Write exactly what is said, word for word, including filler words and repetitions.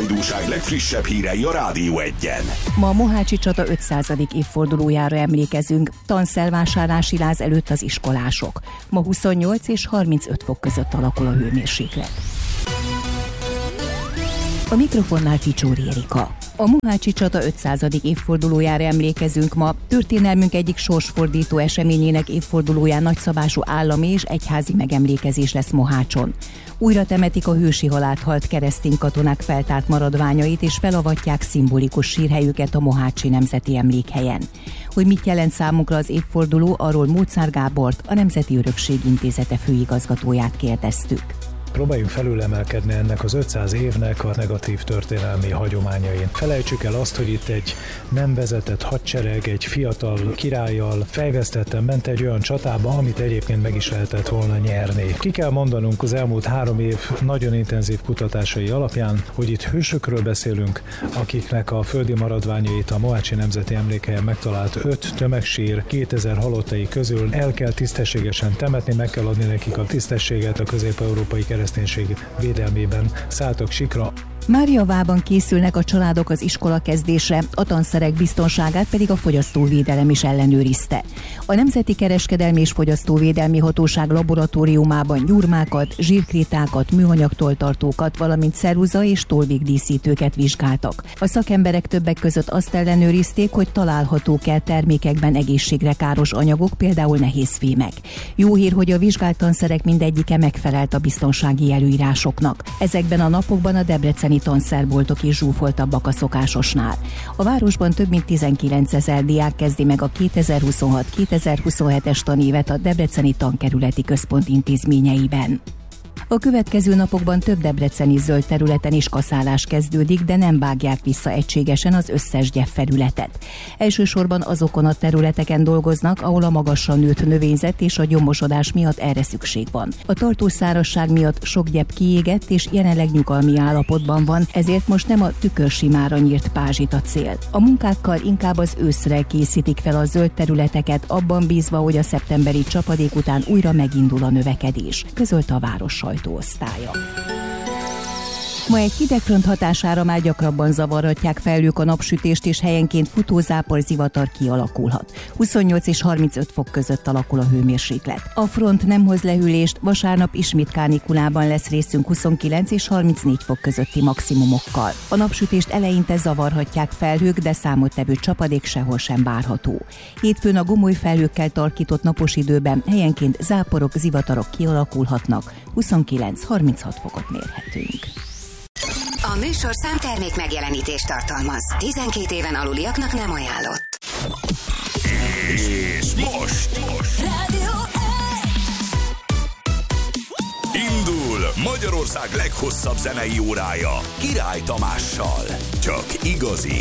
hajdúság legfrissebb hírei a Rádió Egyen. Ma a Mohácsi csata ötszázadik évfordulójára emlékezünk, tanszelvásárlási láz előtt az iskolások. Ma huszonnyolc és harmincöt fok között alakul a hőmérséklet. A mikrofonnál Ficsóri Erika. A Mohácsi csata ötszázadik évfordulójára emlékezünk ma. Történelmünk egyik sorsfordító eseményének évfordulóján nagyszabású állami és egyházi megemlékezés lesz Mohácson. Újra temetik a hősi halált halt keresztény katonák feltárt maradványait és felavatják szimbolikus sírhelyüket a Mohácsi Nemzeti Emlékhelyen. Hogy mit jelent számunkra az évforduló, arról Móczár Gábort, a Nemzeti Örökség Intézete főigazgatóját kérdeztük. Próbáljunk felülemelkedni ennek az ötszáz évnek a negatív történelmi hagyományain. Felejtsük el azt, hogy itt egy nem vezetett hadsereg, egy fiatal királlyal fejvesztetten ment egy olyan csatába, amit egyébként meg is lehetett volna nyerni. Ki kell mondanunk az elmúlt három év nagyon intenzív kutatásai alapján, hogy itt hősökről beszélünk, akiknek a földi maradványait a Mohácsi Nemzeti Emlékhelyen megtalált öt tömegsír kétezer halottai közül el kell tisztességesen temetni, meg kell adni nekik a tisztességet a közép-európai kereszténység védelmében szálltak sikra. Máriavában készülnek a családok az iskola kezdésre, a tanszerek biztonságát pedig a fogyasztóvédelem is ellenőrizte. A Nemzeti Kereskedelmi és Fogyasztóvédelmi Hatóság laboratóriumában gyurmákat, zsírkrétákat, műanyagtoltartókat, valamint ceruza és tollvégdíszítőket vizsgáltak. A szakemberek többek között azt ellenőrizték, hogy találhatók-e termékekben egészségre káros anyagok, például nehézfémek. Jó hír, hogy a vizsgált tanszerek mindegyike megfelelt a biztonsági előírásoknak. Ezekben a napokban a debreceni tanszerboltok is zsúfoltabbak a szokásosnál. A városban több mint tizenkilencezer diák kezdi meg a kétezer-huszonhat kétezer-huszonhetes tanévet a Debreceni Tankerületi Központ intézményeiben. A következő napokban több debreceni zöld területen is kaszálás kezdődik, de nem vágják vissza egységesen az összes gyepfelületet. Elsősorban azokon a területeken dolgoznak, ahol a magasra nőtt növényzet és a gyomosodás miatt erre szükség van. A tartós szárazság miatt sok gyep kiégett és jelenleg nyugalmi állapotban van, ezért most nem a tükörsimára nyírt pázsit a cél. A munkákkal inkább az őszre készítik fel a zöld területeket, abban bízva, hogy a szeptemberi csapadék után újra megindul a növekedés, közölte a város sajtóosztálya. Ma egy hidegfront hatására már gyakrabban zavarhatják felhők a napsütést, és helyenként futózápor, zivatar kialakulhat. huszonnyolc és harmincöt fok között alakul a hőmérséklet. A front nem hoz lehűlést, vasárnap ismét kánikulában lesz részünk huszonkilenc és harmincnégy fok közötti maximumokkal. A napsütést eleinte zavarhatják felhők, de számottevő csapadék sehol sem várható. Hétfőn a gomoly felhőkkel tarkított napos időben helyenként záporok, zivatarok kialakulhatnak, huszonkilenc-harminchat fokot mérhetünk. A műsorszám termék megjelenítést tartalmaz. tizenkét éven aluliaknak nem ajánlott. És most, most. Rádió Indul Magyarország leghosszabb zenei órája Király Tamással. Csak igazi